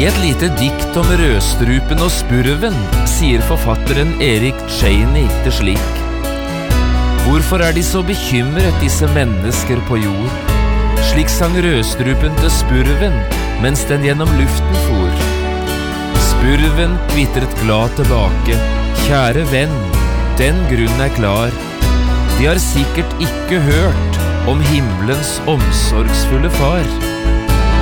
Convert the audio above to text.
I et lite dikt om rødstrupen og spurven sier forfatteren Erik Cheney det slik: Hvorfor de så bekymret, disse mennesker på jord? Slik sang rødstrupen til spurven, mens den gjennom luften for. Spurven kvittret glad tilbake: Kjære venn, den grunn klar. De har sikkert ikke hørt om himmelens omsorgsfulle far.